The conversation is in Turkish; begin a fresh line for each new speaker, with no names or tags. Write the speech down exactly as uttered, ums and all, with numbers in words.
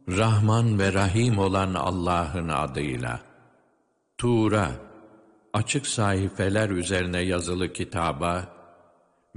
Rahman ve Rahim olan Allah'ın adıyla. Tuğra, açık sahifeler üzerine yazılı kitaba